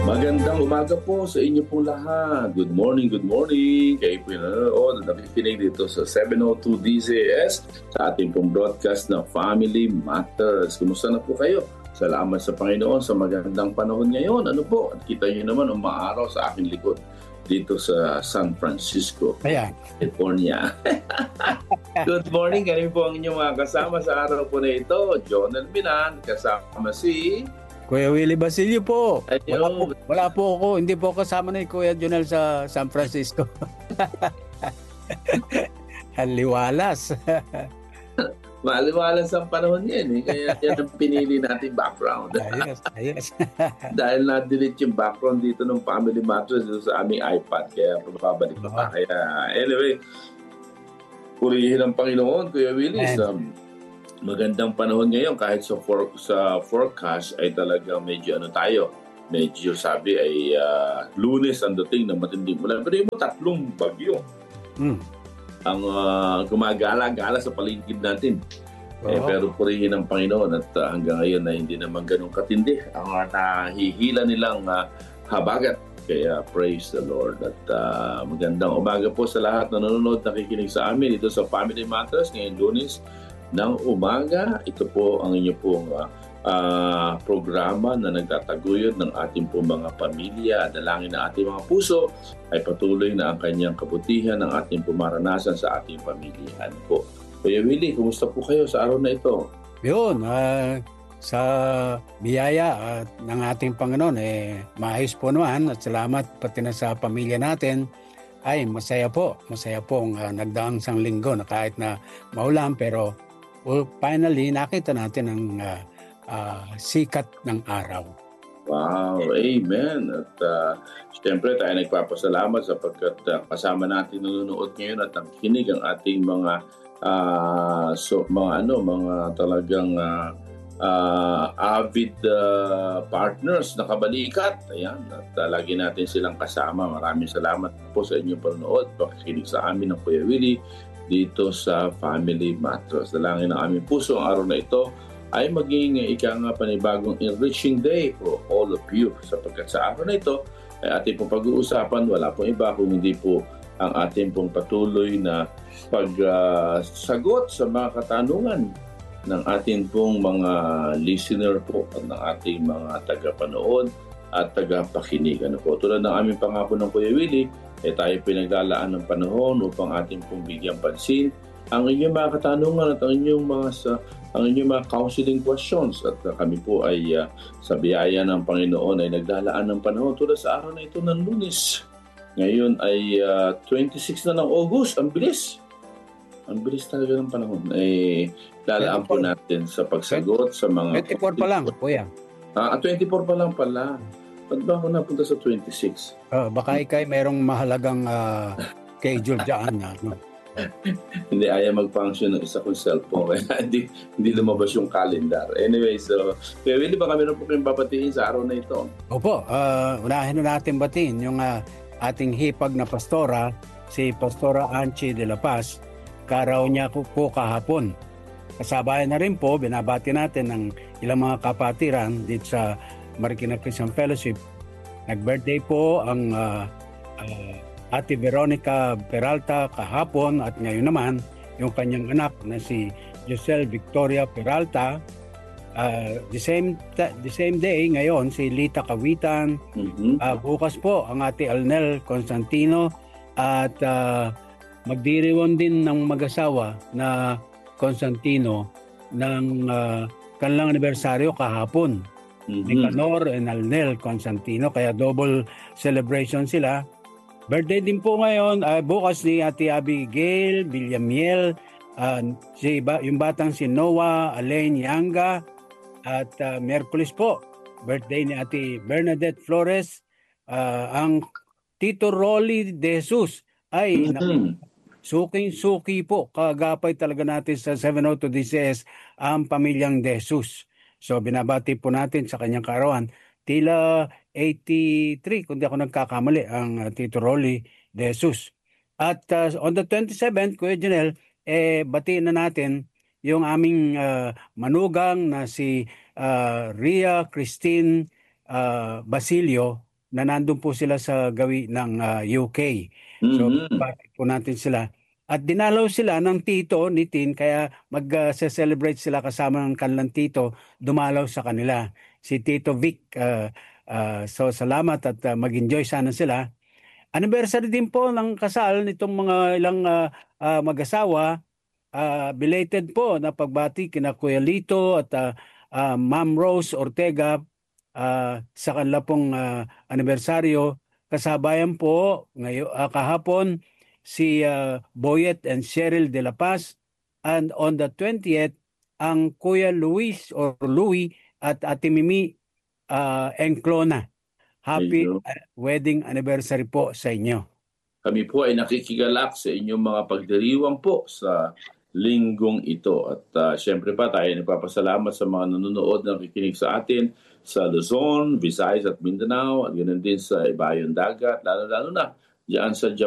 Magandang umaga po sa inyo pong lahat. Good morning, good morning. Kayo po nanonood at nakikinig dito sa 702 DZS sa ating pong broadcast na Family Matters. Kumusta na po kayo? Salamat sa Panginoon sa magandang panahon ngayon. Ano po? At kita nyo naman umaaraw sa aking likod dito sa San Francisco, Ayan. California. Good morning. Kami po ang inyong mga kasama sa araw po na ito. Jonel Minan, kasama si... Kuya Willie Basilio po. Ayun. Wala po ako. Hindi po kasama ni Kuya Jonel sa San Francisco. Haliwalas. Maliwalas ang panahon yan eh. Kaya yan ang pinili natin background. Ayos. Dahil na-delete yung background dito ng Family Matters dito sa aming iPad. Kaya pababalik ko pa. Kaya anyway, purihin ang Panginoon, Kuya Willie. Magandang panahon ngayon kahit sa forecast ay talagang medyo medyo sabi ay Lunes ang dating ng matinding ulan. Pero yung tatlong bagyo ang gumagala-gala sa paligid natin. Pero purihin ang Panginoon at hanggang ngayon na hindi naman ganun katindi ang nahihila nilang habagat. Kaya praise the Lord. At magandang umaga po sa lahat na nanonood, nakikinig sa amin dito sa Family Matters ngayong Lunes ng umaga. Ito po ang inyo pong programa na nagtataguyod ng ating pong mga pamilya. Dalangin ng ating mga puso ay patuloy na ang kanyang kabutihan ng ating pumaranasan sa ating pamilyahan po. Kuya Willie, kumusta po kayo sa araw na ito? Yun, sa biyaya ng ating Panginoon, maayos po naman at salamat pati na sa pamilya natin. Ay, masaya po ang nagdaang isang linggo na kahit na maulan pero finally, nakita natin ang sikat ng araw. Wow, amen. At siyempre tayo nagpapasalamat sapagkat kasama natin nanonood ngayon at nakikinig ang ating mga talagang avid partners na kabalikat. Ayan, at lagi natin silang kasama. Maraming salamat po sa inyong panonood, pakikinig sa amin ng Kuya Willie dito sa Family Matters. Dalangin ng aming puso ang araw na ito ay maging panibagong enriching day for all of you. Sapagkat sa araw na ito ay ating pong pag-uusapan, wala pong iba kung hindi po ang ating pong patuloy na pagsagot sa mga katanungan ng ating pong mga listener po at ng ating mga tagapanood at tagapakinig. Tulad ng aming pangako ng Kuya Willie, tayo pinaglalaan ng panahon upang ating pong bigyang pansin ang inyong mga katanungan at ang inyong mga counseling questions. At kami po ay sa biyaya ng Panginoon ay naglalaan ng panahon tulad sa araw na ito ng Lunes. Ngayon ay 26 na ng August. Ang bilis. Ang bilis talaga ng panahon. Lalaan po natin sa pagsagot sa mga... 24 pa lang, Kuya. 24 pa lang pala. Ba't ba ako napunta sa 26? Baka ikay mayroong mahalagang schedule dyan. Hindi, ayaw mag-function ng isa kong cellphone. hindi lumabas yung calendar. Anyway, so, Kuya Willie, baka meron po kayong babatiin sa araw na ito? Opo, unahin na natin batiin yung ating hipag na pastora, si Pastora Anchi de la Paz. Karaw niya po kahapon. Kasabayan na rin po, binabati natin ng ilang mga kapatiran dito sa Marikina Christian Fellowship. Nag-birthday po ang Ate Veronica Peralta kahapon at ngayon naman yung kanyang anak na si Giselle Victoria Peralta. The same day ngayon si Lita Kawitan. Bukas po ang Ate Alnel Constantino at magdiriwang din ng mag-asawa na Constantino ng kanilang anibersaryo kahapon. Nicanor and Alnel Constantino, kaya double celebration sila. Birthday din po ngayon, bukas ni Ate Abigail Villamiel, yung batang si Noah Alain Yanga, at Miyerkules po, birthday ni Ate Bernadette Flores, ang Tito Rolly De Jesus. Ay, suking-suki po, kagapay talaga natin sa 702 DCS ang pamilyang De Jesus. So binabati po natin sa kanyang kaarawan. Tila 83, kung di ako nagkakamali, ang Tito Rolly De Jesus. At on the 27th, Kuya Janelle, batiin na natin yung aming manugang na si Ria Christine Basilio na nandun po sila sa gawi ng UK. So, Mhm. bakit po natin sila. At dinalaw sila ng tito ni Tin, kaya mag-celebrate sila kasama ng kanilang tito, dumalaw sa kanila. Si Tito Vic. So, salamat at mag-enjoy sana sila. Anniversary din po ng kasal nitong mga ilang mag-asawa. Belated po na pagbati kina Kuya Lito at Ma'am Rose Ortega sa kanila pong anibersaryo. Kasabayan po ngayon kahapon si Boyet and Cheryl de la Paz, and on the 20th ang Kuya Luis or Louis at Ate Mimi Enclona. Happy Medyo wedding anniversary po sa inyo. kami po ay nakikigalak sa inyong mga pagdiriwang po sa linggong ito. At syempre pa tayo nagpapasalamat sa mga nanonood na nakikinig sa atin sa Luzon, Visayas at Mindanao at ganoon din sa Ibayong Dagat, lalo-lalo na diyan sa